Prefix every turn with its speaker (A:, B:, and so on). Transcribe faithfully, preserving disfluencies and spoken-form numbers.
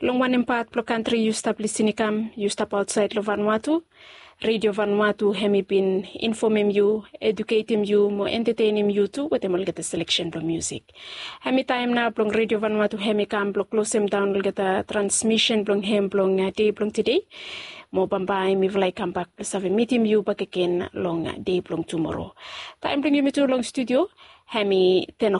A: Long one empat plo country you stop listening kam, you stop outside lo Vanuatu. Radio Vanuatu hemi bin informing you, educating you, mo entertaining you too, with them will get a selection of music. Hemi time na blong Radio Vanuatu hemi kam blong close them down, will get a transmission blong hem blong day blong today. Mo bambay mi vlay come back plus have a meeting you back again long day blong tomorrow. Time bring you me to long studio, hemi ten o'clock.